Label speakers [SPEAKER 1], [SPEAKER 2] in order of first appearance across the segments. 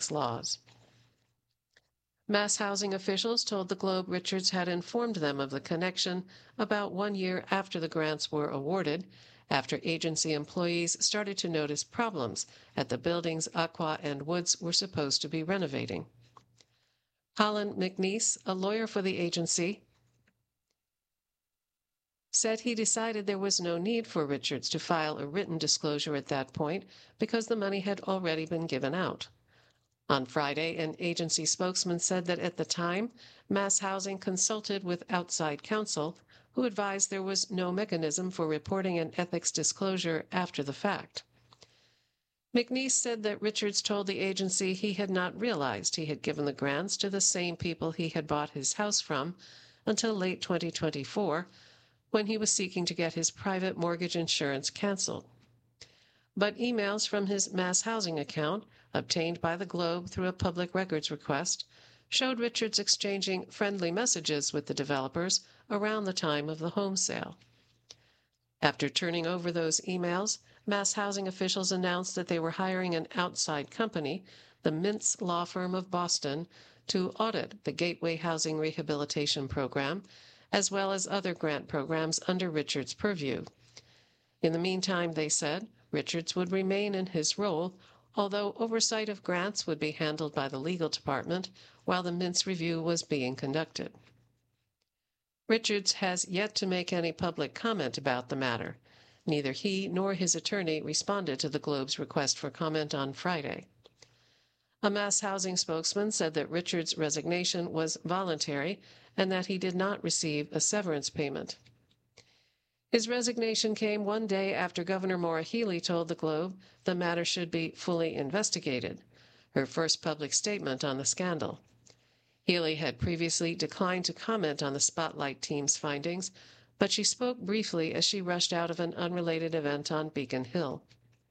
[SPEAKER 1] ethics laws. Mass housing officials told the Globe Richards had informed them of the connection about 1 year after the grants were awarded, after agency employees started to notice problems at the buildings Aqua and Woods were supposed to be renovating. Colin McNeese, a lawyer for the agency, said he decided there was no need for Richards to file a written disclosure at that point because the money had already been given out. On Friday, an agency spokesman said that at the time, Mass Housing consulted with outside counsel, who advised there was no mechanism for reporting an ethics disclosure after the fact. McNeese said that Richards told the agency he had not realized he had given the grants to the same people he had bought his house from until late 2024, when he was seeking to get his private mortgage insurance canceled. But emails from his Mass Housing account, obtained by the Globe through a public records request, showed Richards exchanging friendly messages with the developers around the time of the home sale. After turning over those emails, Mass Housing officials announced that they were hiring an outside company, the Mintz law firm of Boston, to audit the Gateway Housing Rehabilitation Program, as well as other grant programs under Richards' purview. In the meantime, they said, Richards would remain in his role, although oversight of grants would be handled by the legal department while the Mintz review was being conducted. Richards has yet to make any public comment about the matter. Neither he nor his attorney responded to the Globe's request for comment on Friday. A Mass Housing spokesman said that Richards' resignation was voluntary and that he did not receive a severance payment. His resignation came 1 day after Governor Maura Healey told the Globe the matter should be fully investigated, her first public statement on the scandal. Healey had previously declined to comment on the Spotlight team's findings, but she spoke briefly as she rushed out of an unrelated event on Beacon Hill.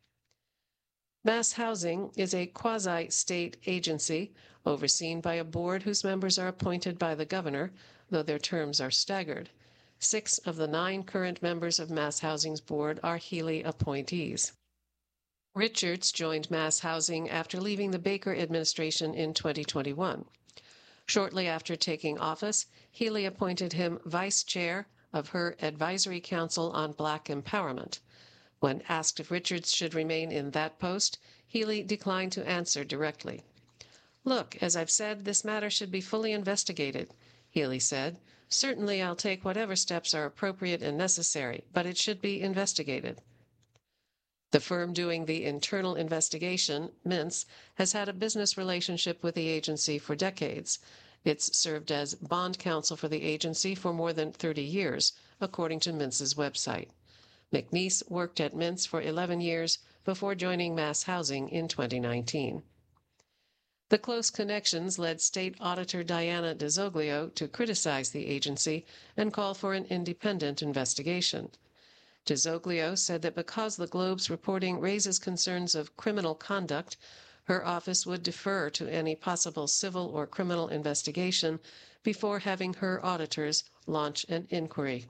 [SPEAKER 1] Mass Housing is a quasi-state agency overseen by a board whose members are appointed by the governor, though their terms are staggered. 6 of the 9 current members of Mass Housing's board are Healey appointees. Richards joined Mass Housing after leaving the Baker administration in 2021. Shortly after taking office, Healey appointed him vice chair of her Advisory Council on Black Empowerment. When asked if Richards should remain in that post, Healey declined to answer directly. "Look, as I've said, this matter should be fully investigated," Healey said. "Certainly I'll take whatever steps are appropriate and necessary, but it should be investigated." The firm doing the internal investigation, Mintz, has had a business relationship with the agency for decades. It's served as bond counsel for the agency for more than 30 years, according to Mintz's website. McNeese worked at Mintz for 11 years before joining Mass Housing in 2019. The close connections led State Auditor Diana DeZoglio to criticize the agency and call for an independent investigation. DeZoglio said that because the Globe's reporting raises concerns of criminal conduct, her office would defer to any possible civil or criminal investigation before having her auditors launch an inquiry.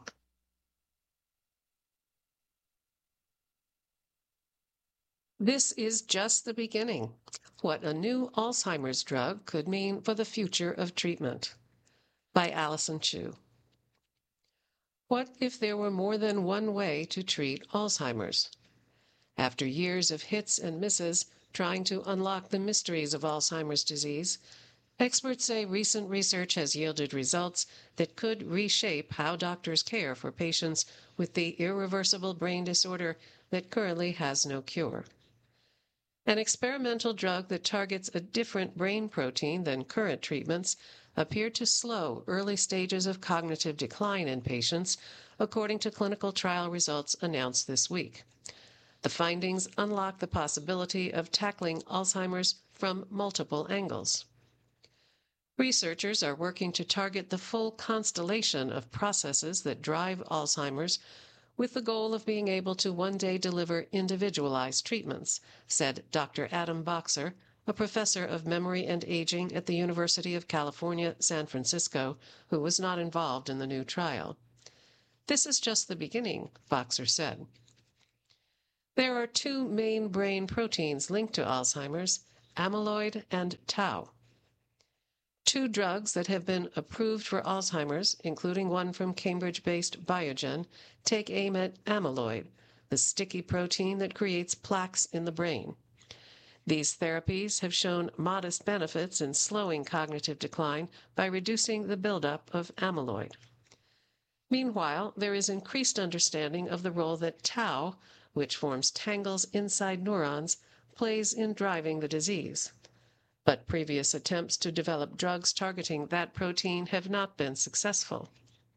[SPEAKER 1] This is just the beginning. What a new Alzheimer's drug could mean for the future of treatment. By Allison Chu. What if there were more than one way to treat Alzheimer's? After years of hits and misses trying to unlock the mysteries of Alzheimer's disease, experts say recent research has yielded results that could reshape how doctors care for patients with the irreversible brain disorder that currently has no cure. An experimental drug that targets a different brain protein than current treatments appeared to slow early stages of cognitive decline in patients, according to clinical trial results announced this week. The findings unlock the possibility of tackling Alzheimer's from multiple angles. Researchers are working to target the full constellation of processes that drive Alzheimer's, with the goal of being able to one day deliver individualized treatments, said Dr. Adam Boxer, a professor of memory and aging at the University of California, San Francisco, who was not involved in the new trial. "This is just the beginning," Boxer said. There are 2 main brain proteins linked to Alzheimer's, amyloid and tau. Two drugs that have been approved for Alzheimer's, including one from Cambridge-based Biogen, take aim at amyloid, the sticky protein that creates plaques in the brain. These therapies have shown modest benefits in slowing cognitive decline by reducing the buildup of amyloid. Meanwhile, there is increased understanding of the role that tau, which forms tangles inside neurons, plays in driving the disease. But previous attempts to develop drugs targeting that protein have not been successful.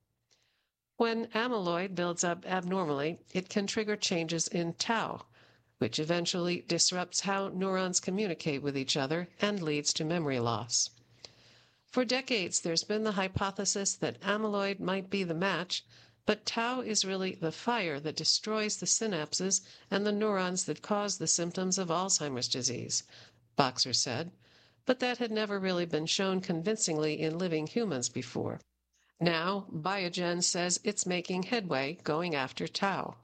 [SPEAKER 1] When amyloid builds up abnormally, it can trigger changes in tau, which eventually disrupts how neurons communicate with each other and leads to memory loss. For decades, there's been the hypothesis that amyloid might be the match, but tau is really the fire that destroys the synapses and the neurons that cause the symptoms of Alzheimer's disease, Boxer said, but that had never really been shown convincingly in living humans before. Now, Biogen says it's making headway going after tau.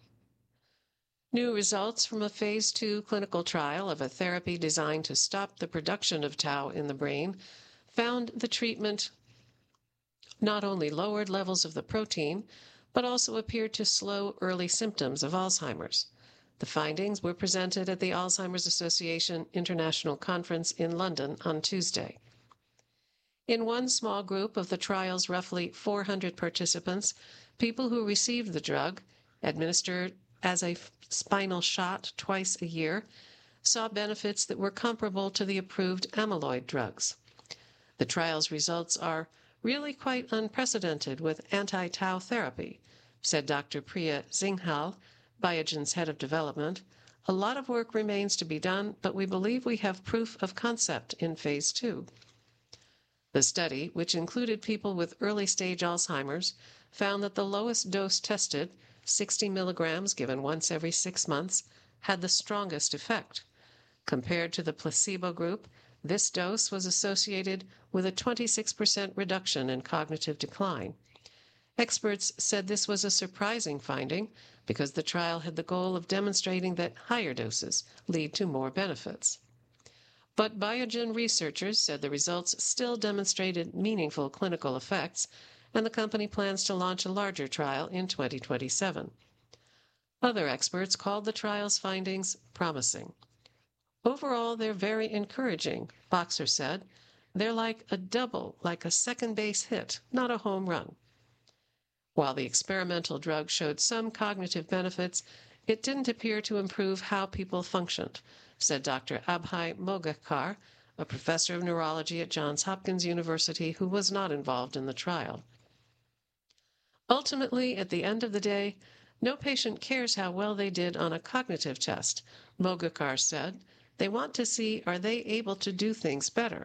[SPEAKER 1] New results from a phase 2 clinical trial of a therapy designed to stop the production of tau in the brain found the treatment not only lowered levels of the protein, but also appeared to slow early symptoms of Alzheimer's. The findings were presented at the Alzheimer's Association International Conference in London on Tuesday. In one small group of the trial's roughly 400 participants, people who received the drug, administered as a spinal shot twice a year, saw benefits that were comparable to the approved amyloid drugs. The trial's results are really quite unprecedented with anti-tau therapy, said Dr. Priya Singhal, Biogen's head of development. A lot of work remains to be done, but we believe we have proof of concept in phase 2. The study, which included people with early-stage Alzheimer's, found that the lowest dose tested, 60 milligrams given once every 6 months, had the strongest effect. Compared to the placebo group, this dose was associated with a 26% reduction in cognitive decline. Experts said this was a surprising finding because the trial had the goal of demonstrating that higher doses lead to more benefits. But Biogen researchers said the results still demonstrated meaningful clinical effects, and the company plans to launch a larger trial in 2027. Other experts called the trial's findings promising. Overall, they're very encouraging, Boxer said. They're like a double, like a second base hit, not a home run. While the experimental drug showed some cognitive benefits, it didn't appear to improve how people functioned, said Dr. Abhay Mogekar, a professor of neurology at Johns Hopkins University who was not involved in the trial. Ultimately, at the end of the day, no patient cares how well they did on a cognitive test, Mogekar said. They want to see, are they able to do things better?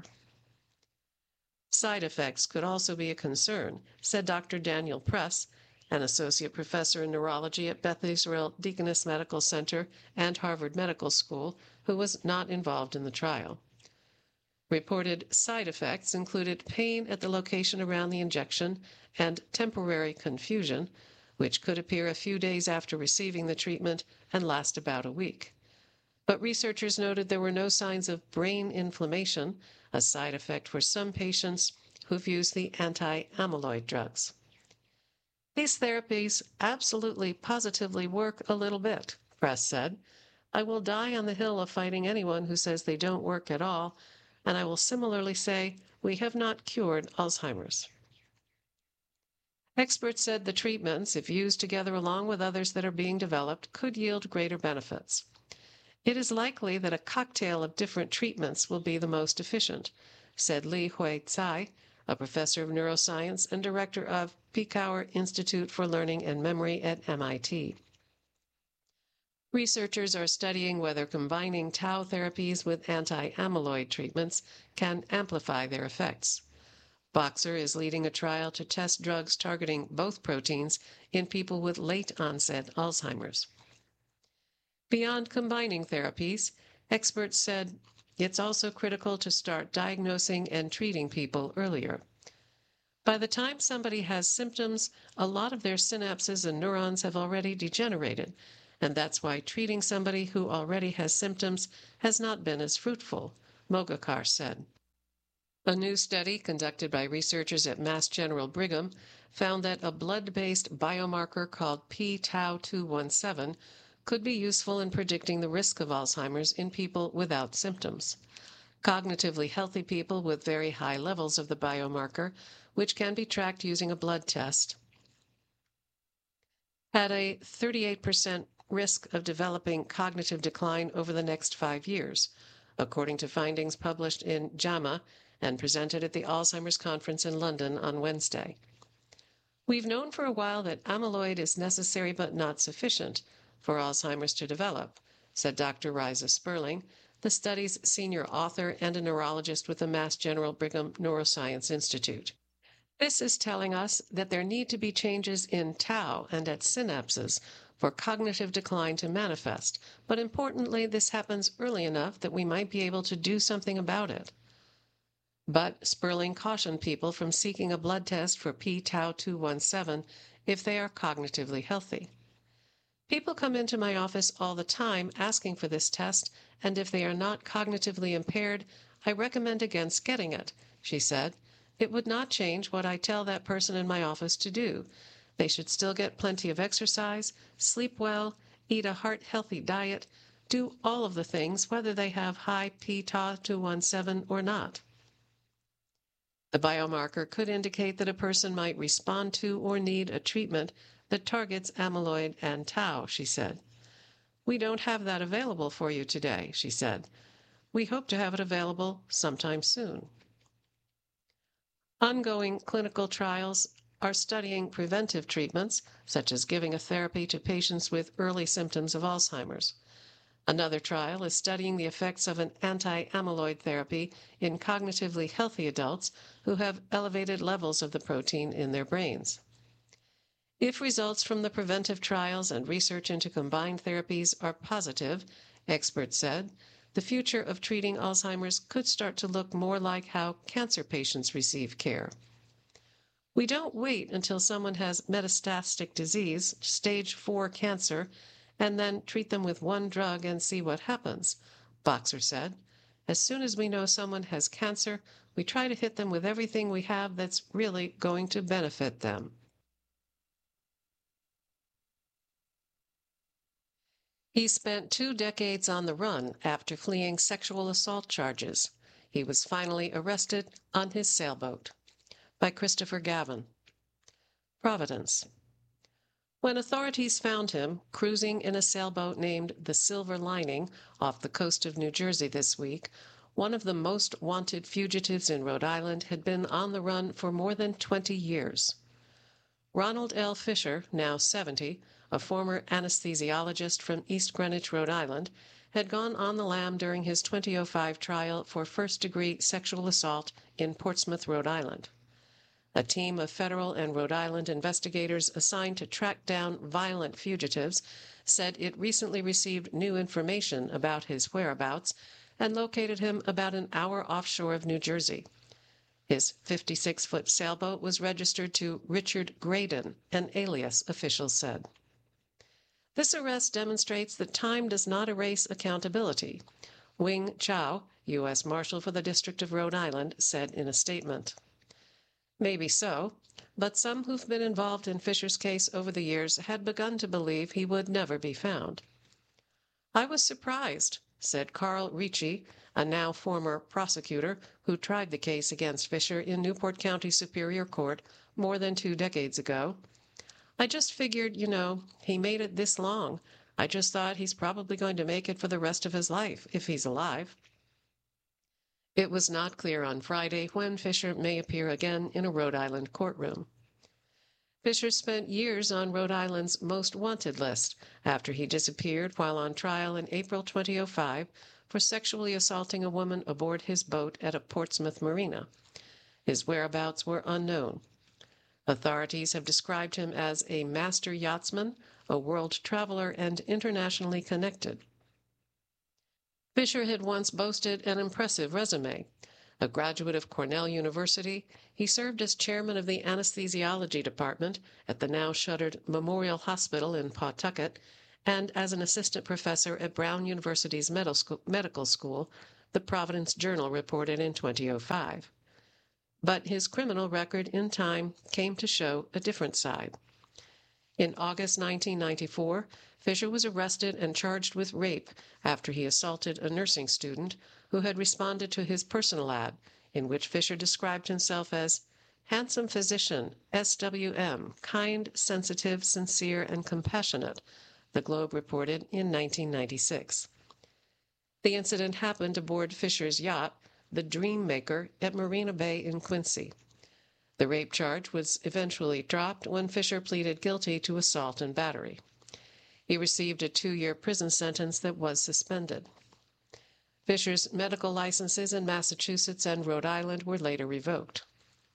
[SPEAKER 1] Side effects could also be a concern, said Dr. Daniel Press, an associate professor in neurology at Beth Israel Deaconess Medical Center and Harvard Medical School, who was not involved in the trial. Reported side effects included pain at the location around the injection and temporary confusion, which could appear a few days after receiving the treatment and last about a week. But researchers noted there were no signs of brain inflammation, a side effect for some patients who've used the anti-amyloid drugs. These therapies absolutely positively work a little bit, Press said. I will die on the hill of fighting anyone who says they don't work at all, and I will similarly say we have not cured Alzheimer's. Experts said the treatments, if used together along with others that are being developed, could yield greater benefits. It is likely that a cocktail of different treatments will be the most efficient, said Li Hui Tsai, a professor of neuroscience and director of Picower Institute for Learning and Memory at MIT. Researchers are studying whether combining tau therapies with anti-amyloid treatments can amplify their effects. Boxer is leading a trial to test drugs targeting both proteins in people with late-onset Alzheimer's. Beyond combining therapies, experts said it's also critical to start diagnosing and treating people earlier. By the time somebody has symptoms, a lot of their synapses and neurons have already degenerated, and that's why treating somebody who already has symptoms has not been as fruitful, Mogakar said. A new study conducted by researchers at Mass General Brigham found that a blood-based biomarker called p-tau217 could be useful in predicting the risk of Alzheimer's in people without symptoms. Cognitively healthy people with very high levels of the biomarker, which can be tracked using a blood test, had a 38% risk of developing cognitive decline over the next 5 years, according to findings published in JAMA and presented at the Alzheimer's Conference in London on Wednesday. We've known for a while that amyloid is necessary but not sufficient for Alzheimer's to develop, said Dr. Riza Sperling, the study's senior author and a neurologist with the Mass General Brigham Neuroscience Institute. This is telling us that there need to be changes in tau and at synapses for cognitive decline to manifest, but importantly, this happens early enough that we might be able to do something about it. But Sperling cautioned people from seeking a blood test for p-tau217 if they are cognitively healthy. People come into my office all the time asking for this test, and if they are not cognitively impaired, I recommend against getting it, she said. It would not change what I tell that person in my office to do. They should still get plenty of exercise, sleep well, eat a heart-healthy diet, do all of the things whether they have high p-tau217 or not. The biomarker could indicate that a person might respond to or need a treatment that targets amyloid and tau, she said. We don't have that available for you today, she said. We hope to have it available sometime soon. Ongoing clinical trials are studying preventive treatments, such as giving a therapy to patients with early symptoms of Alzheimer's. Another trial is studying the effects of an anti-amyloid therapy in cognitively healthy adults who have elevated levels of the protein in their brains. If results from the preventive trials and research into combined therapies are positive, experts said, the future of treating Alzheimer's could start to look more like how cancer patients receive care. We don't wait until someone has metastatic disease, stage 4 cancer, and then treat them with one drug and see what happens, Boxer said. As soon as we know someone has cancer, we try to hit them with everything we have that's really going to benefit them. He spent 2 decades on the run after fleeing sexual assault charges. He was finally arrested on his sailboat. By Christopher Gavin. Providence. When authorities found him cruising in a sailboat named the Silver Lining off the coast of New Jersey this week, one of the most wanted fugitives in Rhode Island had been on the run for more than 20 years. Ronald L. Fisher, now 70, a former anesthesiologist from East Greenwich, Rhode Island, had gone on the lam during his 2005 trial for first-degree sexual assault in Portsmouth, Rhode Island. A team of federal and Rhode Island investigators assigned to track down violent fugitives said it recently received new information about his whereabouts and located him about an hour offshore of New Jersey. His 56-foot sailboat was registered to Richard Graydon, an alias, officials said. This arrest demonstrates that time does not erase accountability, Wing Chow, U.S. Marshal for the District of Rhode Island, said in a statement. Maybe so, but some who've been involved in Fisher's case over the years had begun to believe he would never be found. I was surprised, said Carl Ricci, a now former prosecutor who tried the case against Fisher in Newport County Superior Court more than 2 decades ago. I just figured, he made it this long. I just thought he's probably going to make it for the rest of his life, if he's alive. It was not clear on Friday when Fisher may appear again in a Rhode Island courtroom. Fisher spent years on Rhode Island's most wanted list after he disappeared while on trial in April 2005 for sexually assaulting a woman aboard his boat at a Portsmouth marina. His whereabouts were unknown. Authorities have described him as a master yachtsman, a world traveler, and internationally connected. Fisher had once boasted an impressive resume. A graduate of Cornell University, he served as chairman of the anesthesiology department at the now-shuttered Memorial Hospital in Pawtucket and as an assistant professor at Brown University's medical school the Providence Journal reported in 2005. But his criminal record in time came to show a different side. In August 1994, Fisher was arrested and charged with rape after he assaulted a nursing student who had responded to his personal ad, in which Fisher described himself as handsome physician, SWM, kind, sensitive, sincere, and compassionate, the Globe reported in 1996. The incident happened aboard Fisher's yacht, the Dream Maker, at Marina Bay in Quincy. The rape charge was eventually dropped when Fisher pleaded guilty to assault and battery. He received a 2-year prison sentence that was suspended. Fisher's medical licenses in Massachusetts and Rhode Island were later revoked.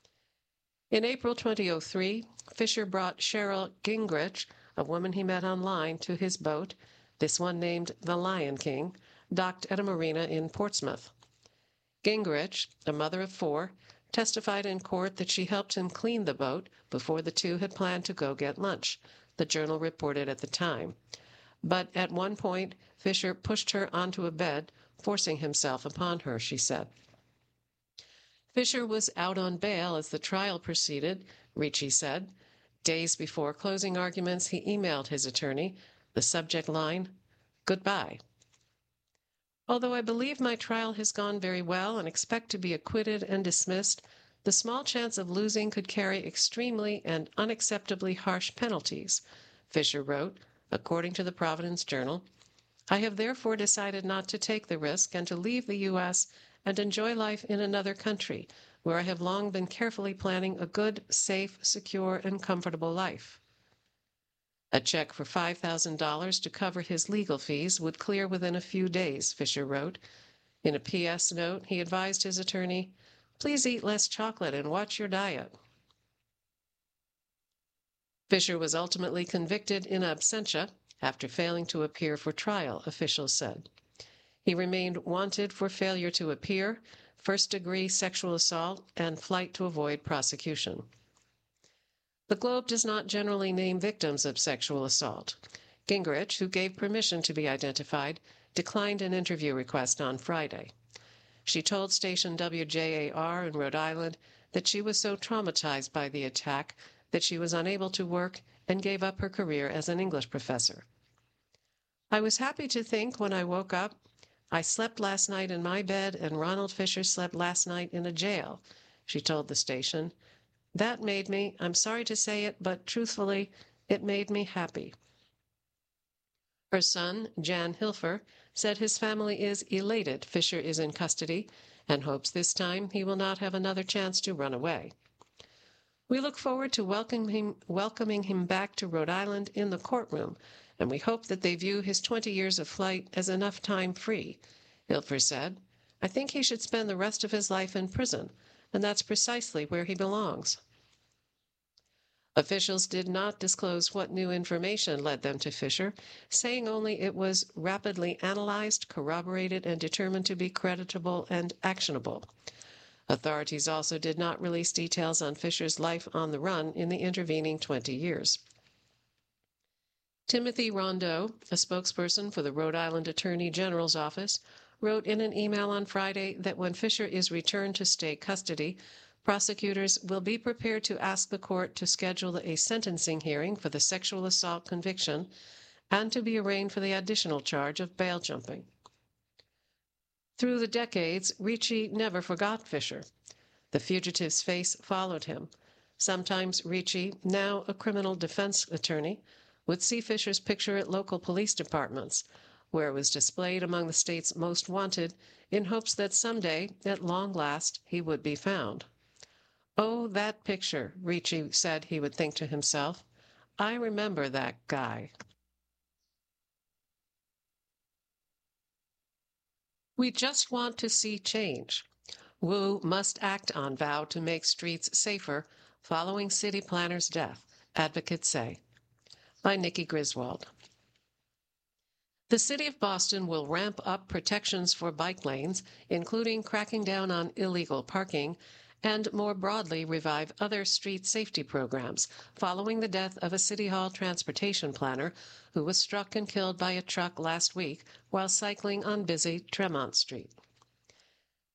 [SPEAKER 1] In April 2003, Fisher brought Cheryl Gingrich, a woman he met online, to his boat, this one named the Lion King, docked at a marina in Portsmouth. Gingrich, a mother of 4, testified in court that she helped him clean the boat before the two had planned to go get lunch, the Journal reported at the time. But at one point, Fisher pushed her onto a bed, forcing himself upon her, she said. Fisher was out on bail as the trial proceeded, Ricci said. Days before closing arguments, he emailed his attorney, the subject line, "Goodbye." Although I believe my trial has gone very well and expect to be acquitted and dismissed, the small chance of losing could carry extremely and unacceptably harsh penalties, Fisher wrote, according to the Providence Journal. I have therefore decided not to take the risk and to leave the U.S. and enjoy life in another country, where I have long been carefully planning a good, safe, secure, and comfortable life. A check for $5,000 to cover his legal fees would clear within a few days, Fisher wrote. In a P.S. note, he advised his attorney, "Please eat less chocolate and watch your diet." Fisher was ultimately convicted in absentia after failing to appear for trial, officials said. He remained wanted for failure to appear, first-degree sexual assault, and flight to avoid prosecution. The Globe does not generally name victims of sexual assault. Gingrich, who gave permission to be identified, declined an interview request on Friday. She told station WJAR in Rhode Island that she was so traumatized by the attack that she was unable to work and gave up her career as an English professor. I was happy to think when I woke up, I slept last night in my bed and Ronald Fisher slept last night in a jail, she told the station. That made me, I'm sorry to say it, but truthfully, it made me happy. Her son, Jan Hilfer, said his family is elated Fisher is in custody and hopes this time he will not have another chance to run away. We look forward to welcoming him back to Rhode Island in the courtroom, and we hope that they view his 20 years of flight as enough time free, Hilfer said. I think he should spend the rest of his life in prison, and that's precisely where he belongs. Officials did not disclose what new information led them to Fisher, saying only it was rapidly analyzed, corroborated, and determined to be creditable and actionable. Authorities also did not release details on Fisher's life on the run in the intervening 20 years. Timothy Rondeau, a spokesperson for the Rhode Island Attorney General's office, wrote in an email on Friday that when Fisher is returned to state custody, prosecutors will be prepared to ask the court to schedule a sentencing hearing for the sexual assault conviction and to be arraigned for the additional charge of bail jumping. Through the decades, Ricci never forgot Fisher. The fugitive's face followed him. Sometimes Ricci, now a criminal defense attorney, would see Fisher's picture at local police departments, where it was displayed among the state's most wanted, in hopes that someday, at long last, he would be found. Oh, that picture, Ricci said he would think to himself. I remember that guy. We just want to see change. Wu must act on vow to make streets safer following city planner's death, advocates say. By Nikki Griswold. The City of Boston will ramp up protections for bike lanes, including cracking down on illegal parking, and more broadly revive other street safety programs following the death of a City Hall transportation planner who was struck and killed by a truck last week while cycling on busy Tremont Street.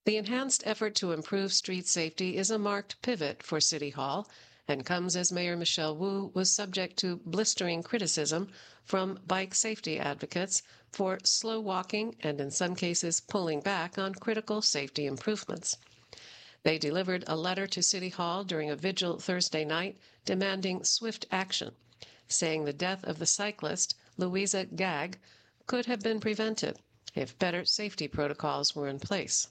[SPEAKER 1] The enhanced effort to improve street safety is a marked pivot for City Hall and comes as Mayor Michelle Wu was subject to blistering criticism from bike safety advocates for slow walking and in some cases pulling back on critical safety improvements. They delivered a letter to City Hall during a vigil Thursday night demanding swift action, saying the death of the cyclist, Louisa Gag, could have been prevented if better safety protocols were in place.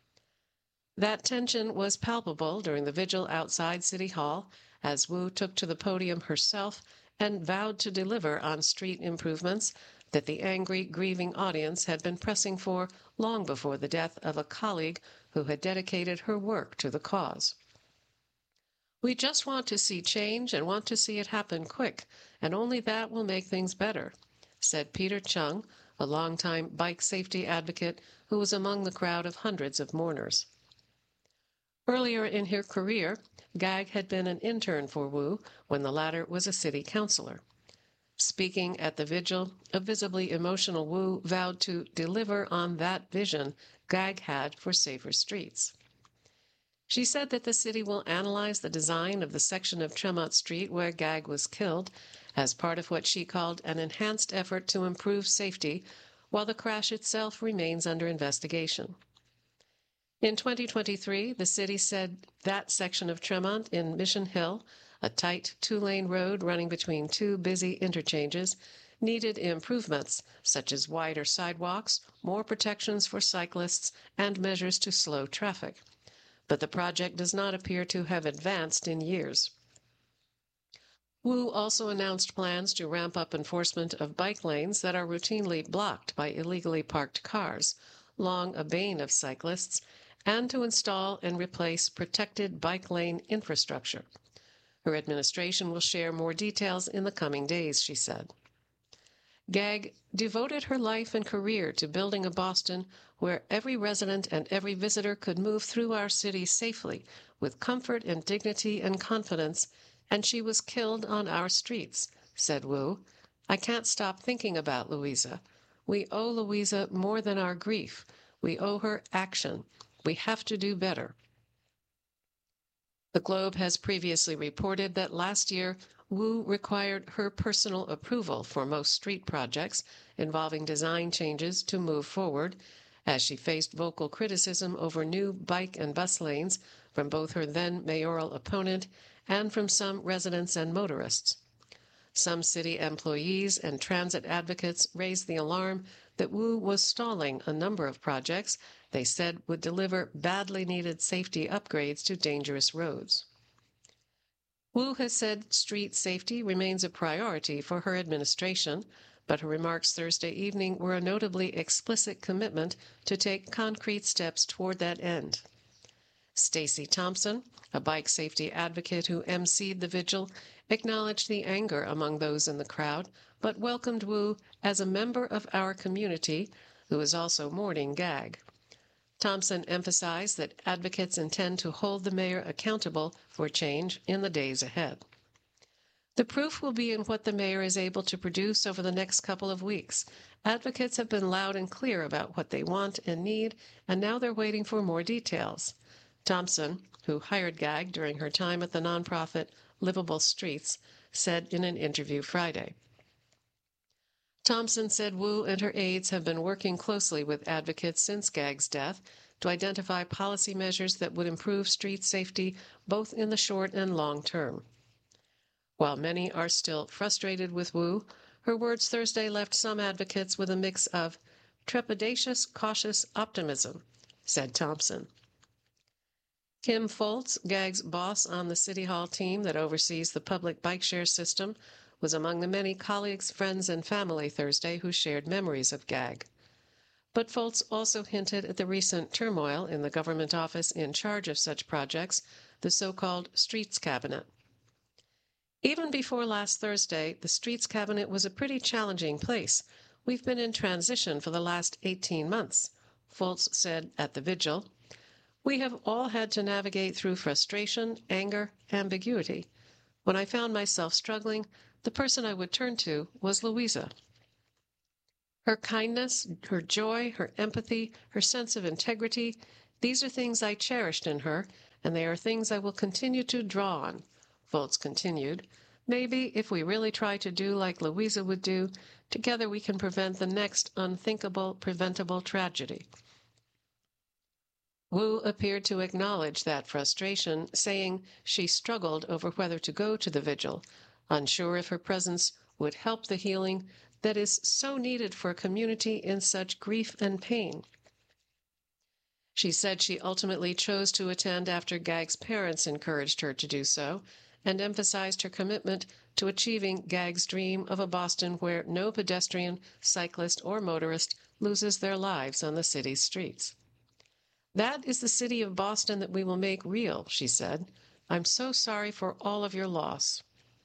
[SPEAKER 1] That tension was palpable during the vigil outside City Hall as Wu took to the podium herself and vowed to deliver on street improvements that the angry, grieving audience had been pressing for long before the death of a colleague who had dedicated her work to the cause. We just want to see change and want to see it happen quick, and only that will make things better, said Peter Chung, a longtime bike safety advocate who was among the crowd of hundreds of mourners. Earlier in her career, Gag had been an intern for Wu when the latter was a city councilor. Speaking at the vigil, a visibly emotional Wu vowed to deliver on that vision Gag had for safer streets. She said that the city will analyze the design of the section of Tremont Street where Gag was killed as part of what she called an enhanced effort to improve safety while the crash itself remains under investigation. In 2023, the city said that section of Tremont in Mission Hill, a tight two-lane road running between two busy interchanges, needed improvements such as wider sidewalks, more protections for cyclists, and measures to slow traffic. But the project does not appear to have advanced in years. Wu also announced plans to ramp up enforcement of bike lanes that are routinely blocked by illegally parked cars, long a bane of cyclists, and to install and replace protected bike lane infrastructure. Her administration will share more details in the coming days, she said. Gag devoted her life and career to building a Boston where every resident and every visitor could move through our city safely, with comfort and dignity and confidence, and she was killed on our streets, said Wu. I can't stop thinking about Louisa. We owe Louisa more than our grief. We owe her action. We have to do better. The Globe has previously reported that last year, Wu required her personal approval for most street projects involving design changes to move forward, as she faced vocal criticism over new bike and bus lanes from both her then mayoral opponent and from some residents and motorists. Some city employees and transit advocates raised the alarm that Wu was stalling a number of projects they said would deliver badly needed safety upgrades to dangerous roads. Wu has said street safety remains a priority for her administration, but her remarks Thursday evening were a notably explicit commitment to take concrete steps toward that end. Stacy Thompson, a bike safety advocate who emceed the vigil, acknowledged the anger among those in the crowd, but welcomed Wu as a member of our community who is also mourning Gag. Thompson emphasized that advocates intend to hold the mayor accountable for change in the days ahead. The proof will be in what the mayor is able to produce over the next couple of weeks. Advocates have been loud and clear about what they want and need, and now they're waiting for more details. Thompson, who hired Gag during her time at the nonprofit Livable Streets, said in an interview Friday. Thompson said Wu and her aides have been working closely with advocates since Gag's death to identify policy measures that would improve street safety both in the short and long term. While many are still frustrated with Wu, her words Thursday left some advocates with a mix of trepidatious, cautious optimism, said Thompson. Kim Foltz, Gag's boss on the City Hall team that oversees the public bike share system, was among the many colleagues, friends, and family Thursday who shared memories of Gag. But Foltz also hinted at the recent turmoil in the government office in charge of such projects, the so-called Streets Cabinet. Even before last Thursday, the Streets Cabinet was a pretty challenging place. We've been in transition for the last 18 months, Foltz said at the vigil. We have all had to navigate through frustration, anger, ambiguity. When I found myself struggling, the person I would turn to was Louisa. Her kindness, her joy, her empathy, her sense of integrity, These are things I cherished in her, and they are things I will continue to draw on," Volz continued. "Maybe, if we really try to do like Louisa would do, together we can prevent the next unthinkable, preventable tragedy." Wu appeared to acknowledge that frustration, saying she struggled over whether to go to the vigil, unsure if her presence would help the healing that is so needed for a community in such grief and pain. She said she ultimately chose to attend after Gag's parents encouraged her to do so, and emphasized her commitment to achieving Gag's dream of a Boston where no pedestrian, cyclist, or motorist loses their lives on the city's streets. "That is the city of Boston that we will make real," she said. "I'm so sorry for all of your loss."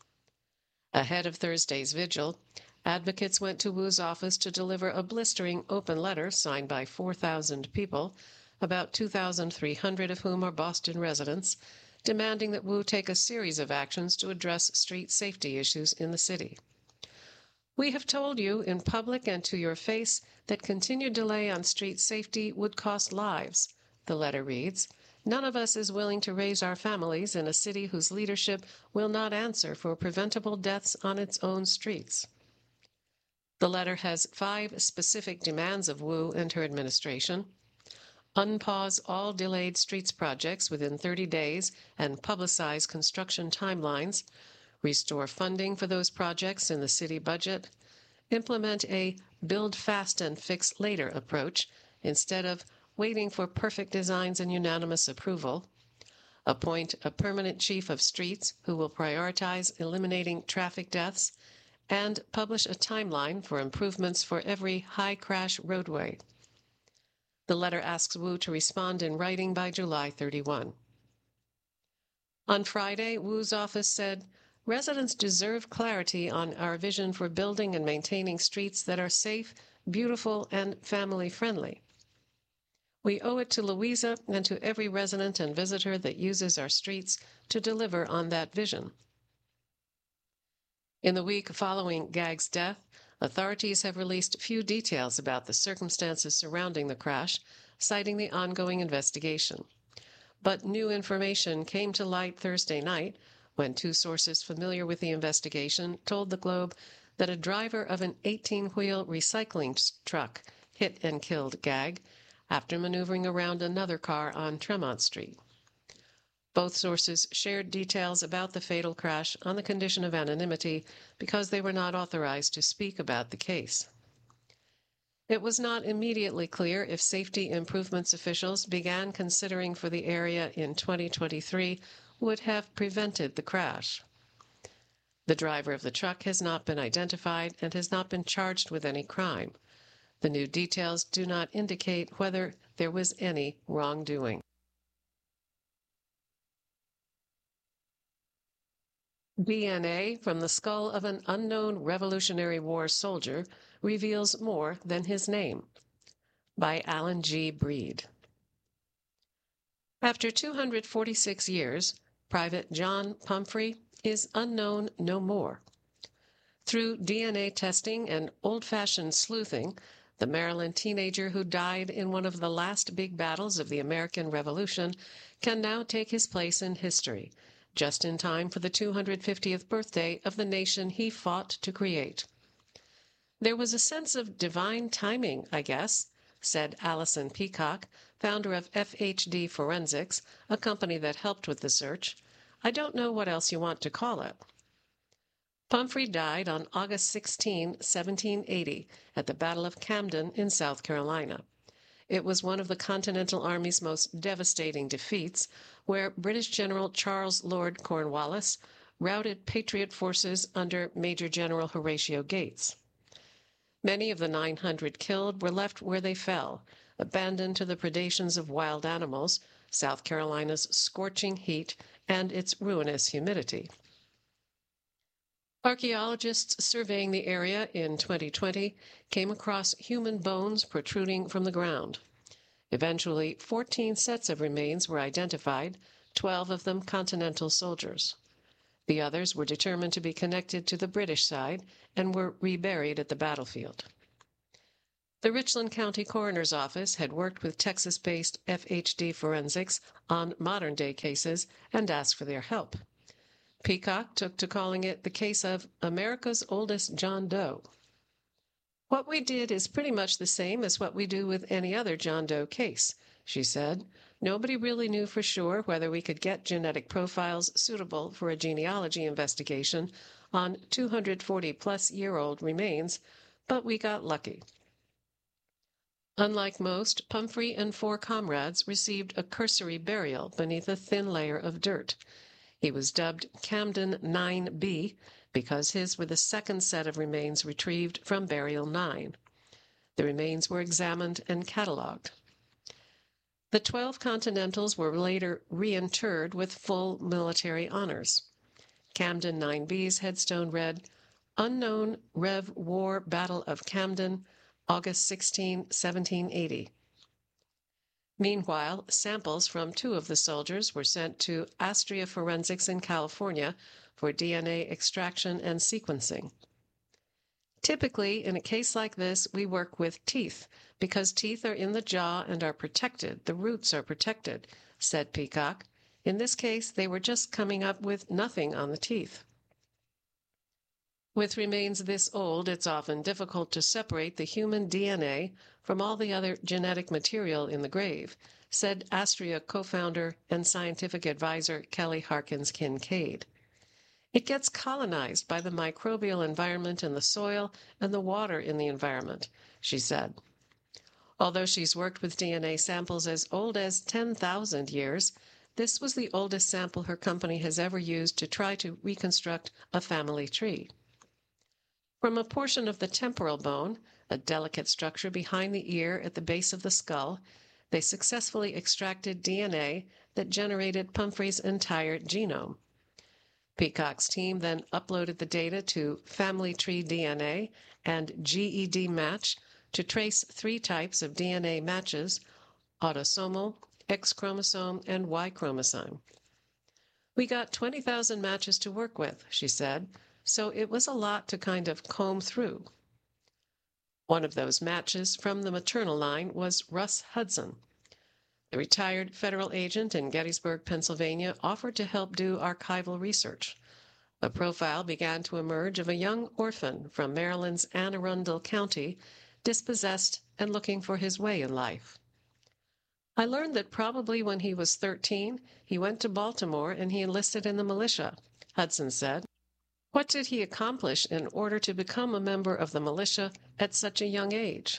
[SPEAKER 1] Ahead of Thursday's vigil, advocates went to Wu's office to deliver a blistering open letter signed by 4,000 people, about 2,300 of whom are Boston residents, demanding that Wu take a series of actions to address street safety issues in the city. "We have told you in public and to your face that continued delay on street safety would cost lives," the letter reads. "None of us is willing to raise our families in a city whose leadership will not answer for preventable deaths on its own streets." The letter has 5 specific demands of Wu and her administration: unpause all delayed streets projects within 30 days and publicize construction timelines, restore funding for those projects in the city budget, implement a build fast and fix later approach instead of waiting for perfect designs and unanimous approval, appoint a permanent chief of streets who will prioritize eliminating traffic deaths, and publish a timeline for improvements for every high-crash roadway. The letter asks Wu to respond in writing by July 31. On Friday, Wu's office said, "Residents deserve clarity on our vision for building and maintaining streets that are safe, beautiful, and family-friendly. We owe it to Louisa and to every resident and visitor that uses our streets to deliver on that vision." In the week following Gag's death, authorities have released few details about the circumstances surrounding the crash, citing the ongoing investigation. But new information came to light Thursday night when 2 sources familiar with the investigation told the Globe that a driver of an 18-wheel recycling truck hit and killed Gag after maneuvering around another car on Tremont Street. Both sources shared details about the fatal crash on the condition of anonymity because they were not authorized to speak about the case. It was not immediately clear if safety improvements officials began considering for the area in 2023 would have prevented the crash. The driver of the truck has not been identified and has not been charged with any crime. The new details do not indicate whether there was any wrongdoing. DNA from the skull of an unknown Revolutionary War soldier reveals more than his name. By Alan G. Breed. After 246 years, Private John Pumphrey is unknown no more. Through DNA testing and old-fashioned sleuthing, the Maryland teenager who died in one of the last big battles of the American Revolution can now take his place in history, just in time for the 250th birthday of the nation he fought to create. "There was a sense of divine timing, I guess," said Allison Peacock, founder of FHD Forensics, a company that helped with the search. "I don't know what else you want to call it." Pumphrey died on August 16, 1780, at the Battle of Camden in South Carolina. It was one of the Continental Army's most devastating defeats, where British General Charles Lord Cornwallis routed Patriot forces under Major General Horatio Gates. Many of the 900 killed were left where they fell, abandoned to the predations of wild animals, South Carolina's scorching heat, and its ruinous humidity. Archaeologists surveying the area in 2020 came across human bones protruding from the ground. Eventually, 14 sets of remains were identified, 12 of them Continental soldiers. The others were determined to be connected to the British side and were reburied at the battlefield. The Richland County Coroner's Office had worked with Texas-based FHD Forensics on modern-day cases and asked for their help. Peacock took to calling it the case of America's oldest John Doe. "What we did is pretty much the same as what we do with any other John Doe case," she said. "Nobody really knew for sure whether we could get genetic profiles suitable for a genealogy investigation on 240-plus-year-old remains, but we got lucky." Unlike most, Pumphrey and 4 comrades received a cursory burial beneath a thin layer of dirt. He was dubbed Camden 9B because his were the second set of remains retrieved from Burial 9. The remains were examined and catalogued. The 12 Continentals were later reinterred with full military honors. Camden 9B's headstone read, "Unknown Rev. War Battle of Camden, August 16, 1780. Meanwhile, samples from 2 of the soldiers were sent to Astria Forensics in California for DNA extraction and sequencing. "Typically, in a case like this, we work with teeth, because teeth are in the jaw and are protected, the roots are protected," said Peacock. In this case, they were just coming up with nothing on the teeth. With remains this old, it's often difficult to separate the human DNA from all the other genetic material in the grave, said Astria co-founder and scientific advisor Kelly Harkins Kincaid. "It gets colonized by the microbial environment in the soil and the water in the environment," she said. Although she's worked with DNA samples as old as 10,000 years, this was the oldest sample her company has ever used to try to reconstruct a family tree. From a portion of the temporal bone, a delicate structure behind the ear at the base of the skull, they successfully extracted DNA that generated Pumphrey's entire genome. Peacock's team then uploaded the data to Family Tree DNA and GED Match to trace 3 types of DNA matches: autosomal, X chromosome, and Y chromosome. "We got 20,000 matches to work with," she said, "so it was a lot to kind of comb through." One of those matches from the maternal line was Russ Hudson. The retired federal agent in Gettysburg, Pennsylvania, offered to help do archival research. A profile began to emerge of a young orphan from Maryland's Anne Arundel County, dispossessed and looking for his way in life. "I learned that probably when he was 13, he went to Baltimore and he enlisted in the militia," Hudson said. "What did he accomplish in order to become a member of the militia at such a young age?"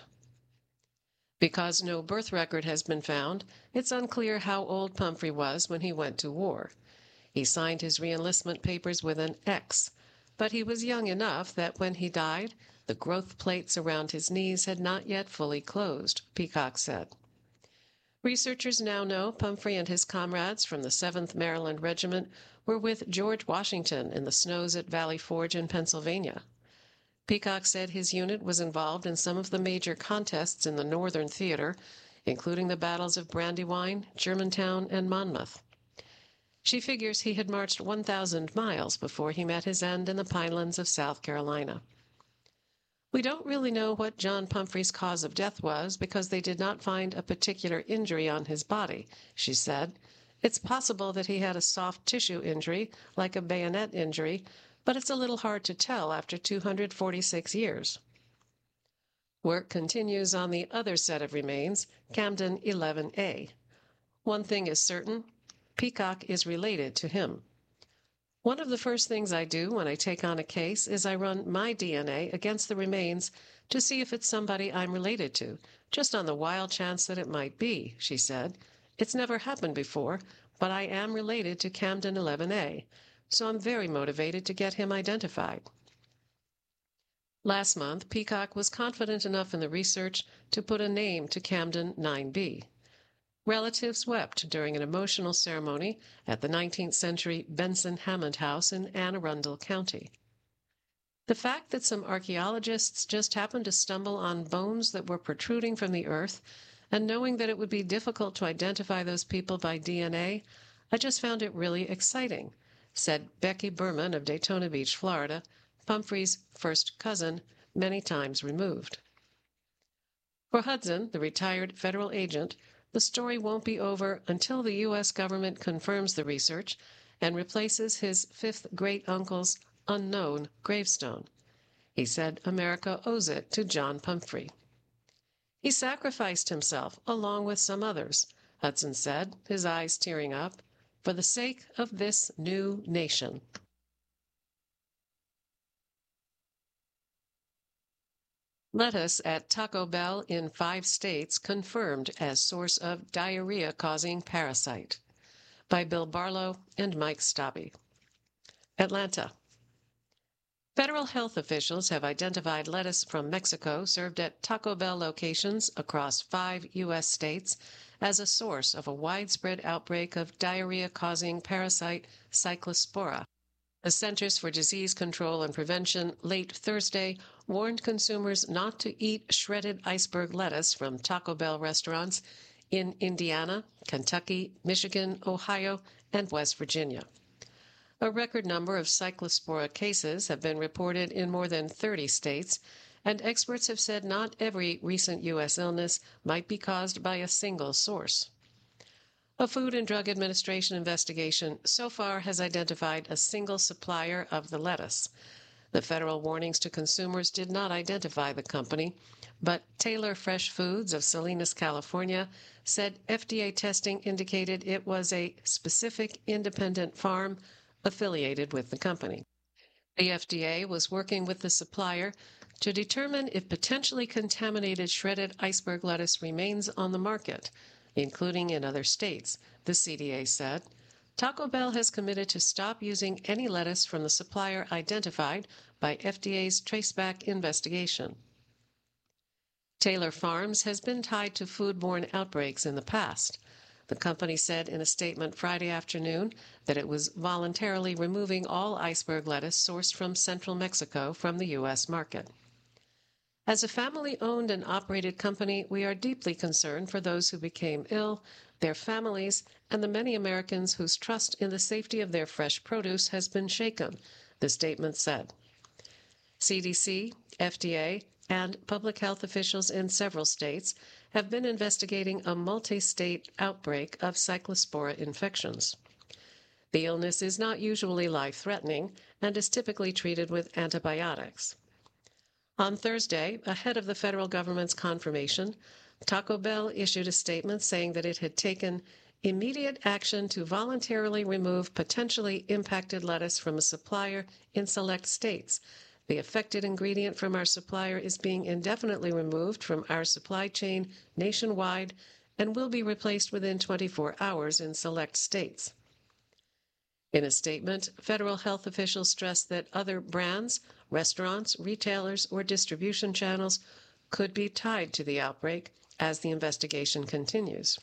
[SPEAKER 1] Because no birth record has been found, it's unclear how old Pumphrey was when he went to war. He signed his reenlistment papers with an X, but he was young enough that when he died, the growth plates around his knees had not yet fully closed, Peacock said. Researchers now know Pumphrey and his comrades from the 7th Maryland Regiment were with George Washington in the snows at Valley Forge in Pennsylvania. Peacock said his unit was involved in some of the major contests in the Northern Theater, including the battles of Brandywine, Germantown, and Monmouth. She figures he had marched 1,000 miles before he met his end in the pinelands of South Carolina. "We don't really know what John Pumphrey's cause of death was because they did not find a particular injury on his body," she said. "It's possible that he had a soft tissue injury, like a bayonet injury, but it's a little hard to tell after 246 years. Work continues on the other set of remains, Camden 11A. One thing is certain, Peacock is related to him. One of the first things I do when I take on a case is I run my DNA against the remains to see if it's somebody I'm related to, just on the wild chance that it might be," she said. "It's never happened before, but I am related to Camden 11A, so I'm very motivated to get him identified." Last month, Peacock was confident enough in the research to put a name to Camden 9B. Relatives wept during an emotional ceremony at the 19th century Benson Hammond House in Anne Arundel County. The fact that some archaeologists just happened to stumble on bones that were protruding from the earth, and knowing that it would be difficult to identify those people by DNA, I just found it really exciting, said Becky Berman of Daytona Beach, Florida, Pumphrey's first cousin, many times removed. For Hudson, the retired federal agent, the story won't be over until the U.S. government confirms the research and replaces his fifth great-uncle's unknown gravestone. He said America owes it to John Pumphrey. He sacrificed himself along with some others, Hudson said, his eyes tearing up, for the sake of this new nation. Lettuce at Taco Bell in 5 states confirmed as source of diarrhea-causing parasite. By Bill Barlow and Mike Stobbe. Atlanta. Federal health officials have identified lettuce from Mexico served at Taco Bell locations across 5 U.S. states as a source of a widespread outbreak of diarrhea-causing parasite Cyclospora. The Centers for Disease Control and Prevention late Thursday warned consumers not to eat shredded iceberg lettuce from Taco Bell restaurants in Indiana, Kentucky, Michigan, Ohio, and West Virginia. A record number of Cyclospora cases have been reported in more than 30 states, and experts have said not every recent U.S. illness might be caused by a single source. A Food and Drug Administration investigation so far has identified a single supplier of the lettuce. The federal warnings to consumers did not identify the company, but Taylor Fresh Foods of Salinas, California, said FDA testing indicated it was a specific independent farm affiliated with the company. The FDA was working with the supplier to determine if potentially contaminated shredded iceberg lettuce remains on the market, including in other states, the CDA said. Taco Bell has committed to stop using any lettuce from the supplier identified by FDA's traceback investigation. Taylor Farms has been tied to foodborne outbreaks in the past. The company said in a statement Friday afternoon that it was voluntarily removing all iceberg lettuce sourced from central Mexico from the U.S. market. As a family-owned and operated company, we are deeply concerned for those who became ill, their families, and the many Americans whose trust in the safety of their fresh produce has been shaken, the statement said. CDC, FDA, and public health officials in several states have been investigating a multi-state outbreak of Cyclospora infections. The illness is not usually life-threatening and is typically treated with antibiotics. On Thursday, ahead of the federal government's confirmation, Taco Bell issued a statement saying that it had taken immediate action to voluntarily remove potentially impacted lettuce from a supplier in select states. The affected ingredient from our supplier is being indefinitely removed from our supply chain nationwide and will be replaced within 24 hours in select states. In a statement, federal health officials stressed that other brands, restaurants, retailers, or distribution channels could be tied to the outbreak as the investigation continues.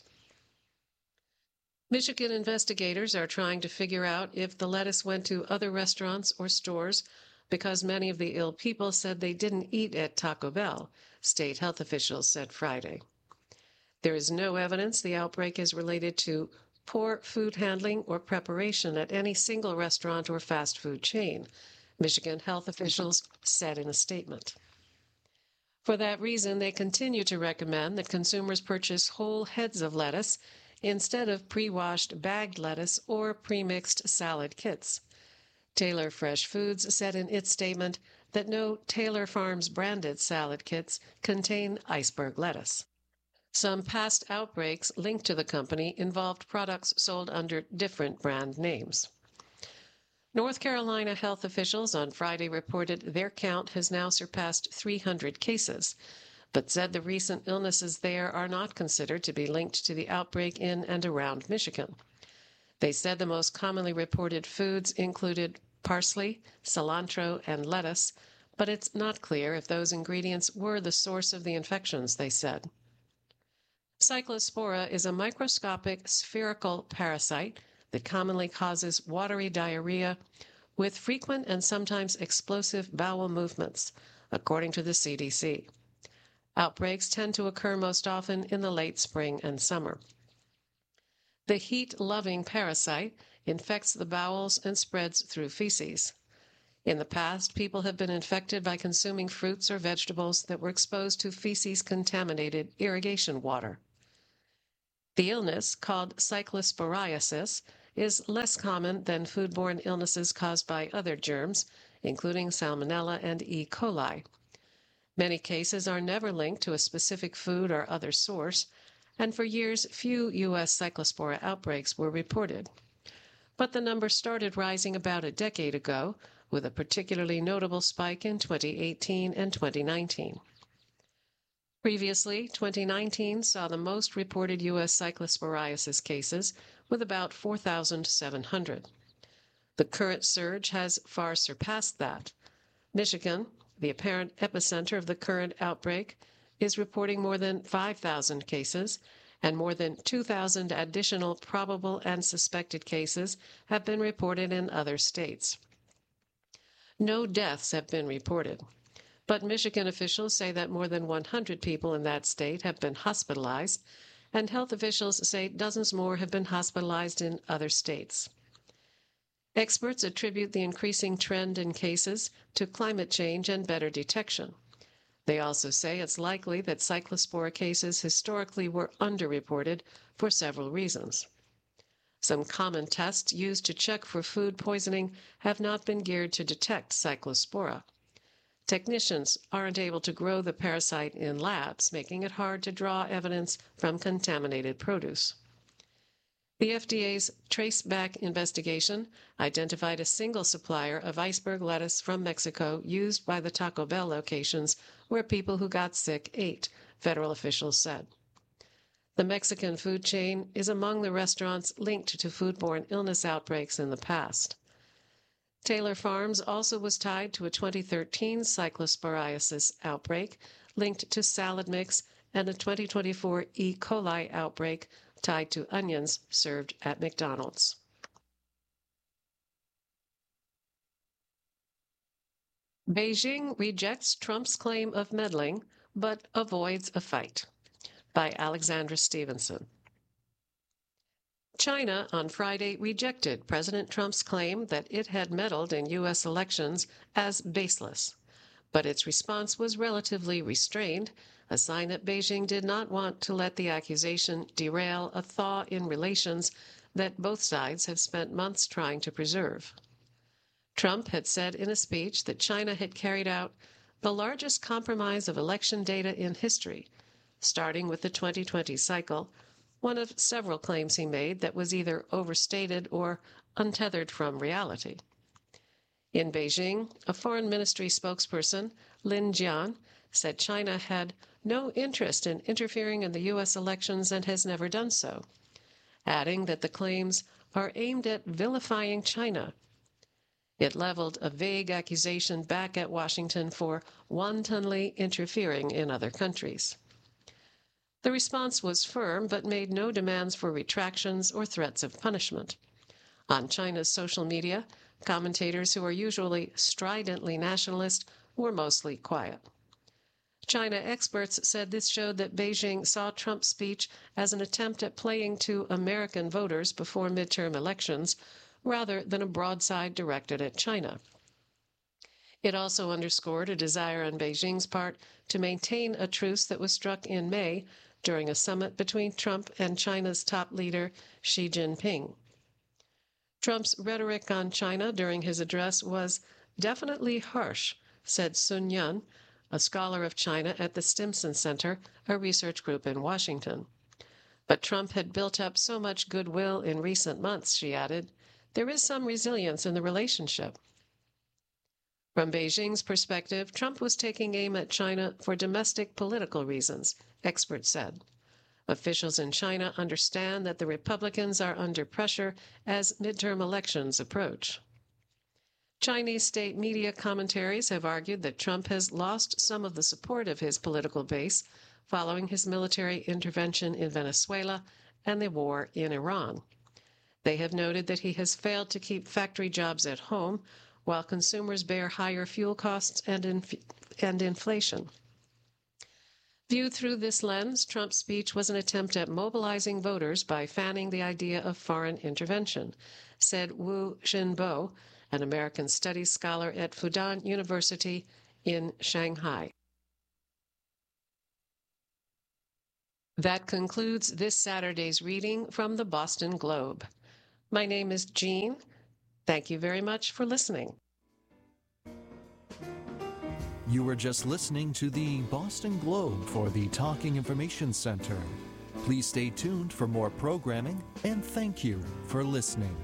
[SPEAKER 1] Michigan investigators are trying to figure out if the lettuce went to other restaurants or stores because many of the ill people said they didn't eat at Taco Bell, state health officials said Friday. There is no evidence the outbreak is related to poor food handling or preparation at any single restaurant or fast food chain, Michigan health officials said in a statement. For that reason, they continue to recommend that consumers purchase whole heads of lettuce instead of pre-washed bagged lettuce or pre-mixed salad kits. Taylor Fresh Foods said in its statement that no Taylor Farms branded salad kits contain iceberg lettuce. Some past outbreaks linked to the company involved products sold under different brand names. North Carolina health officials on Friday reported their count has now surpassed 300 cases, but said the recent illnesses there are not considered to be linked to the outbreak in and around Michigan. They said the most commonly reported foods included parsley, cilantro, and lettuce, but it's not clear if those ingredients were the source of the infections, they said. Cyclospora is a microscopic spherical parasite that commonly causes watery diarrhea with frequent and sometimes explosive bowel movements, according to the CDC. Outbreaks tend to occur most often in the late spring and summer. The heat-loving parasite infects the bowels and spreads through feces. In the past, people have been infected by consuming fruits or vegetables that were exposed to feces-contaminated irrigation water. The illness, called cyclosporiasis, is less common than foodborne illnesses caused by other germs, including Salmonella and E. coli. Many cases are never linked to a specific food or other source, and for years few U.S. cyclospora outbreaks were reported. But the number started rising about a decade ago, with a particularly notable spike in 2018 and 2019. Previously, 2019 saw the most reported U.S. cyclosporiasis cases, with about 4,700. The current surge has far surpassed that. Michigan, the apparent epicenter of the current outbreak, is reporting more than 5,000 cases, and more than 2,000 additional probable and suspected cases have been reported in other states. No deaths have been reported, but Michigan officials say that more than 100 people in that state have been hospitalized, and health officials say dozens more have been hospitalized in other states. Experts attribute the increasing trend in cases to climate change and better detection. They also say it's likely that cyclospora cases historically were underreported for several reasons. Some common tests used to check for food poisoning have not been geared to detect cyclospora. Technicians aren't able to grow the parasite in labs, making it hard to draw evidence from contaminated produce. The FDA's Traceback investigation identified a single supplier of iceberg lettuce from Mexico used by the Taco Bell locations where people who got sick ate, federal officials said. The Mexican food chain is among the restaurants linked to foodborne illness outbreaks in the past. Taylor Farms also was tied to a 2013 cyclosporiasis outbreak linked to salad mix and a 2024 E. coli outbreak tied to onions served at McDonald's. Beijing rejects Trump's claim of meddling, but avoids a fight. By Alexandra Stevenson. China on Friday rejected President Trump's claim that it had meddled in U.S. elections as baseless, but its response was relatively restrained, a sign that Beijing did not want to let the accusation derail a thaw in relations that both sides have spent months trying to preserve. Trump had said in a speech that China had carried out the largest compromise of election data in history, starting with the 2020 cycle, one of several claims he made that was either overstated or untethered from reality. In Beijing, a foreign ministry spokesperson, Lin Jian, said China had no interest in interfering in the U.S. elections and has never done so, adding that the claims are aimed at vilifying China. It leveled a vague accusation back at Washington for wantonly interfering in other countries. The response was firm but made no demands for retractions or threats of punishment. On China's social media, commentators who are usually stridently nationalist were mostly quiet. China experts said this showed that Beijing saw Trump's speech as an attempt at playing to American voters before midterm elections rather than a broadside directed at China. It also underscored a desire on Beijing's part to maintain a truce that was struck in May during a summit between Trump and China's top leader, Xi Jinping. Trump's rhetoric on China during his address was definitely harsh, said Sun Yun, a scholar of China at the Stimson Center, a research group in Washington. But Trump had built up so much goodwill in recent months, she added. There is some resilience in the relationship. From Beijing's perspective, Trump was taking aim at China for domestic political reasons, experts said. Officials in China understand that the Republicans are under pressure as midterm elections approach. Chinese state media commentaries have argued that Trump has lost some of the support of his political base following his military intervention in Venezuela and the war in Iran. They have noted that he has failed to keep factory jobs at home while consumers bear higher fuel costs and inflation. Viewed through this lens, Trump's speech was an attempt at mobilizing voters by fanning the idea of foreign intervention, said Wu Xinbo, an American Studies scholar at Fudan University in Shanghai. That concludes this Saturday's reading from the Boston Globe. My name is Jean. Thank you very much for listening.
[SPEAKER 2] You were just listening to the Boston Globe for the Talking Information Center. Please stay tuned for more programming, and thank you for listening.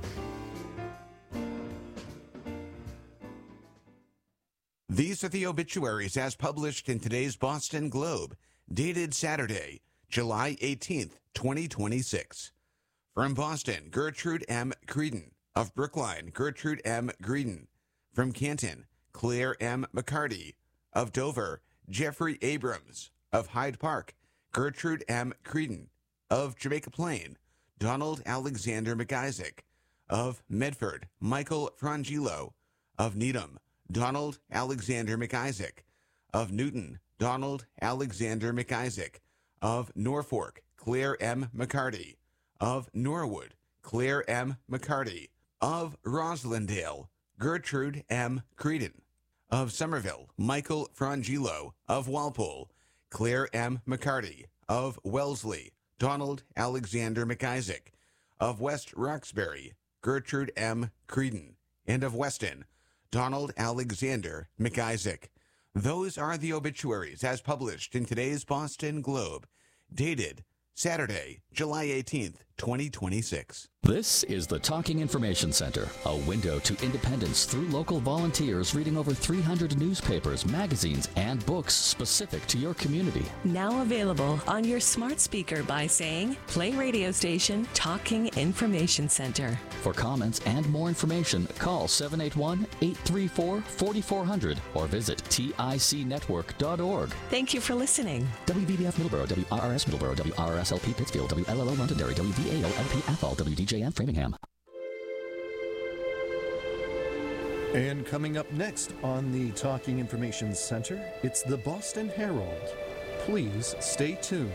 [SPEAKER 3] These are the obituaries as published in today's Boston Globe, dated Saturday, July 18th, 2026. From Boston, Gertrude M. Creedon. Of Brookline, Gertrude M. Greedon. From Canton, Claire M. McCarty. Of Dover, Jeffrey Abrams. Of Hyde Park, Gertrude M. Creedon. Of Jamaica Plain, Donald Alexander McIsaac. Of Medford, Michael Frangillo. Of Needham, Donald Alexander McIsaac. Of Newton, Donald Alexander McIsaac. Of Norfolk, Claire M. McCarty. Of Norwood, Claire M. McCarty. Of Roslindale, Gertrude M. Creedon. Of Somerville, Michael Frangillo. Of Walpole, Claire M. McCarty. Of Wellesley, Donald Alexander McIsaac. Of West Roxbury, Gertrude M. Creedon. And of Weston, Donald Alexander McIsaac. Those are the obituaries as published in today's Boston Globe, dated Saturday, July 18th, 2026.
[SPEAKER 4] This is the Talking Information Center, a window to independence through local volunteers reading over 300 newspapers, magazines, and books specific to your community.
[SPEAKER 5] Now available on your smart speaker by saying, play radio station Talking Information Center.
[SPEAKER 4] For comments and more information, call 781-834-4400 or visit ticnetwork.org.
[SPEAKER 5] Thank you for listening.
[SPEAKER 4] WVBF Middleborough, WRRS Middleborough, WRSLP Pittsfield, WLLO Londonderry, WVAO LP Athol, WDJM Framingham.
[SPEAKER 2] And coming up next on the Talking Information Center, it's the Boston Herald. Please stay tuned.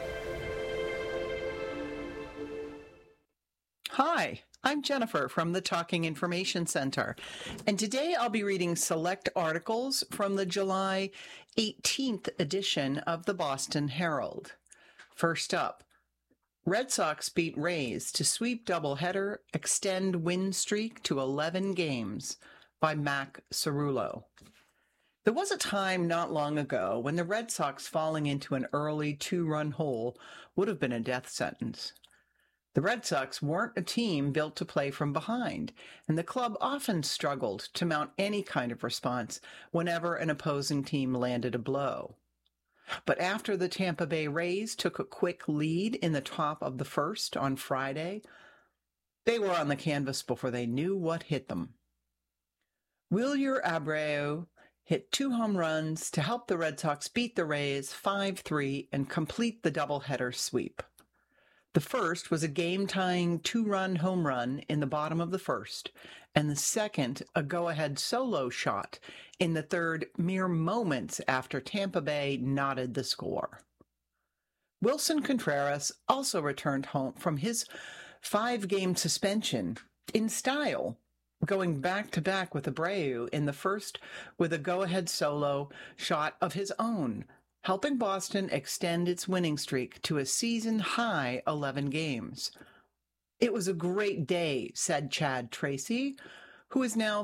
[SPEAKER 6] Hi, I'm Jennifer from the Talking Information Center, and today I'll be reading select articles from the July 18th edition of the Boston Herald. First up, Red Sox beat Rays to sweep doubleheader, extend win streak to 11 games, by Mac Cerullo. There was a time not long ago when the Red Sox falling into an early 2-run hole would have been a death sentence. The Red Sox weren't a team built to play from behind, and the club often struggled to mount any kind of response whenever an opposing team landed a blow. But after the Tampa Bay Rays took a quick lead in the top of the first on Friday, they were on the canvas before they knew what hit them. Wilyer Abreu hit 2 home runs to help the Red Sox beat the Rays 5-3 and complete the doubleheader sweep. The first was a game-tying 2-run home run in the bottom of the first, and the second a go-ahead solo shot in the third mere moments after Tampa Bay knotted the score. Wilson Contreras also returned home from his 5-game suspension in style, going back-to-back with Abreu in the first with a go-ahead solo shot of his own, helping Boston extend its winning streak to a season-high 11 games. "It was a great day," said Chad Tracy, who is now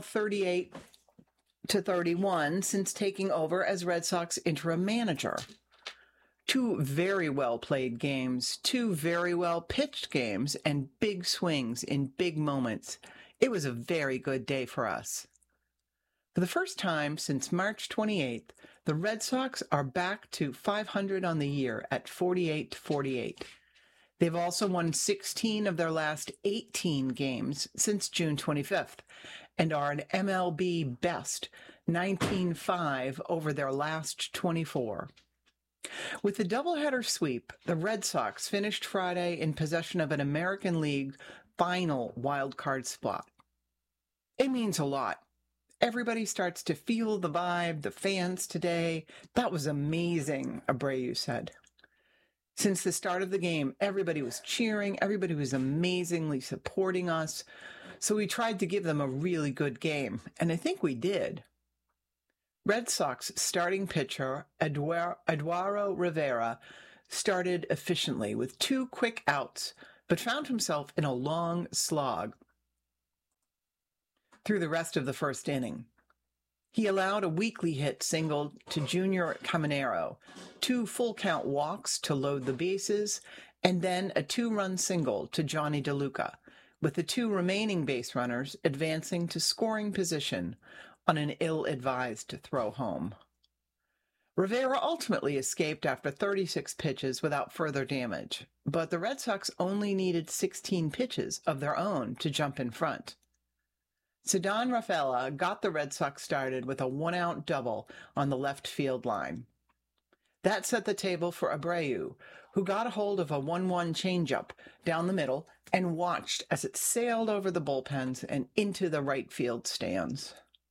[SPEAKER 6] 38-31 since taking over as Red Sox interim manager. 2 very well-played games, 2 very well-pitched games, and big swings in big moments. It was a very good day for us. For the first time since March 28th, the Red Sox are back to 500 on the year at 48-48. They've also won 16 of their last 18 games since June 25th and are an MLB best 19-5 over their last 24. With the doubleheader sweep, the Red Sox finished Friday in possession of an American League final wildcard spot. It means a lot. Everybody starts to feel the vibe, the fans today. "That was amazing," Abreu said. Since the start of the game, everybody was cheering. Everybody was amazingly supporting us. so we tried to give them a really good game, and I think we did. Red Sox starting pitcher Eduardo Rivera started efficiently with 2 quick outs, but found himself in a long slog through the rest of the first inning. He allowed a weakly hit single to Junior Caminero, 2 full-count walks to load the bases, and then a 2-run single to Johnny DeLuca, with the 2 remaining base runners advancing to scoring position on an ill-advised throw home. Rivera ultimately escaped after 36 pitches without further damage, but the Red Sox only needed 16 pitches of their own to jump in front. Ceddanne Rafaela got the Red Sox started with a 1-out double on the left field line. That set the table for Abreu, who got a hold of a 1-1 changeup down the middle and watched as it sailed over the bullpens and into the right field stands.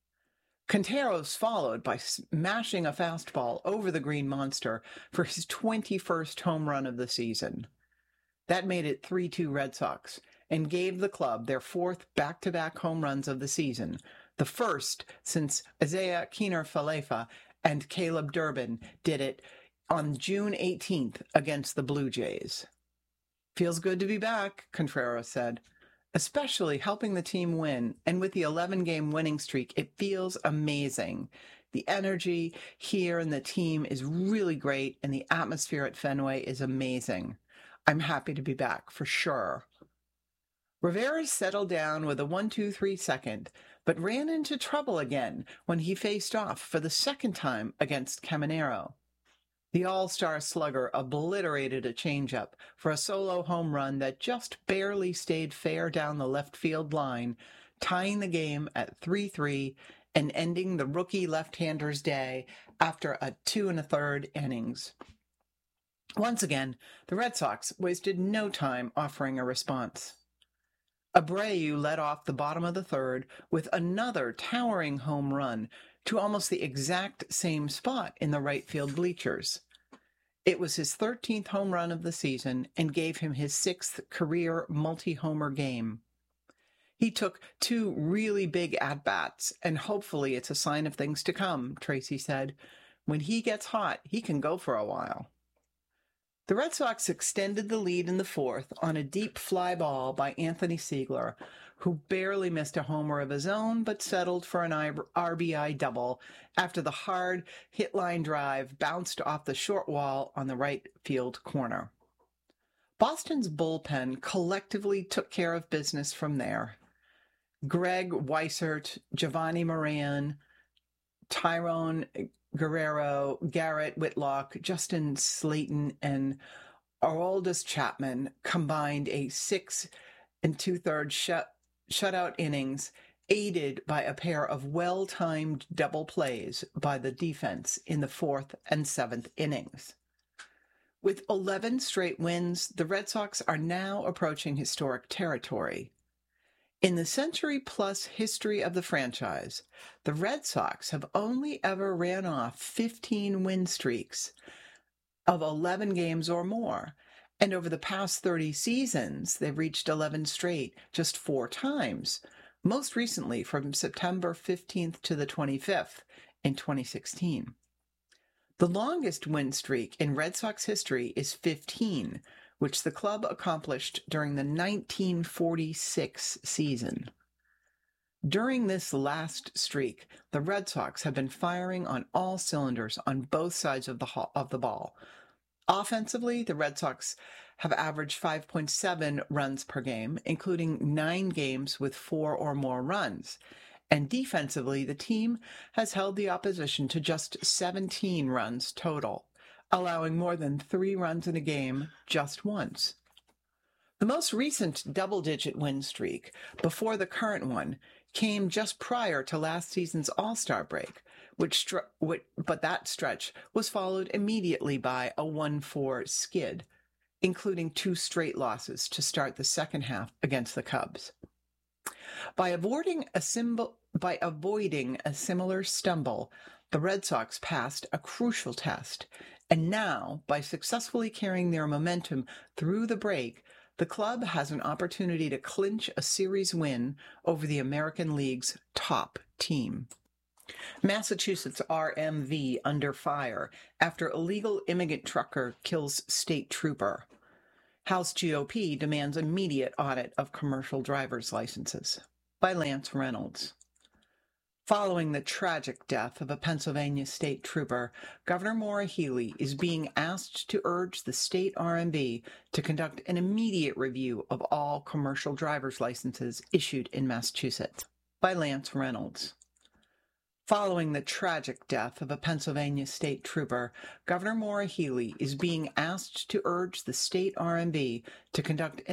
[SPEAKER 6] Quinteros followed by smashing a fastball over the Green Monster for his 21st home run of the season. That made it 3-2 Red Sox and gave the club their 4th back-to-back home runs of the season, the first since Isaiah Kiner-Falefa and Caleb Durbin did it on June 18th against the Blue Jays. "Feels good to be back," Contreras said. "Especially helping the team win, and with the 11-game winning streak, it feels amazing. The energy here in the team is really great, and the atmosphere at Fenway is amazing. I'm happy to be back, for sure." Rivera settled down with a 1-2-3 second, but ran into trouble again when he faced off for the second time against Caminero. The all-star slugger obliterated a changeup for a solo home run that just barely stayed fair down the left field line, tying the game at 3-3 and ending the rookie left-hander's day after a 2 1/3 innings. Once again, the Red Sox wasted no time offering a response. Abreu led off the bottom of the third with another towering home run to almost the exact same spot in the right field bleachers. It was his 13th home run of the season and gave him his 6th career multi-homer game. He took 2 really big at-bats, and hopefully it's a sign of things to come, Tracy said. "When he gets hot, he can go for a while." The Red Sox extended the lead in the 4th on a deep fly ball by Anthony Siegler, who barely missed a homer of his own but settled for an RBI double after the hard hit line drive bounced off the short wall on the right field corner. Boston's bullpen collectively took care of business from there. Greg Weissert, Giovanni Moran, Tyrone Guerrero, Garrett Whitlock, Justin Slayton, and Aroldis Chapman combined a 6 2/3 shutout innings, aided by a pair of well-timed double plays by the defense in the 4th and 7th innings. With 11 straight wins, the Red Sox are now approaching historic territory. In the century-plus history of the franchise, the Red Sox have only ever ran off 15 win streaks of 11 games or more, and over the past 30 seasons, they've reached 11 straight just 4 times, most recently from September 15th to the 25th in 2016. The longest win streak in Red Sox history is 15, which the club accomplished during the 1946 season. During this last streak, the Red Sox have been firing on all cylinders on both sides of the ball. Offensively, the Red Sox have averaged 5.7 runs per game, including 9 games with 4 or more runs. And defensively, the team has held the opposition to just 17 runs total, allowing more than 3 runs in a game just once. The most recent double-digit win streak, before the current one, came just prior to last season's All-Star break, but that stretch was followed immediately by a 1-4 skid, including 2 straight losses to start the second half against the Cubs. By avoiding a similar stumble, the Red Sox passed a crucial test, and now, by successfully carrying their momentum through the break, the club has an opportunity to clinch a series win over the American League's top team. Massachusetts RMV under fire after illegal immigrant trucker kills state trooper. House GOP demands immediate audit of commercial driver's licenses. By Lance Reynolds. Following the tragic death of a Pennsylvania state trooper, Governor Maura Healey is being asked to urge the state RMV to conduct an immediate review of all commercial driver's licenses issued in Massachusetts. By Lance Reynolds. Following the tragic death of a Pennsylvania state trooper, Governor Maura Healey is being asked to urge the state RMV to conduct an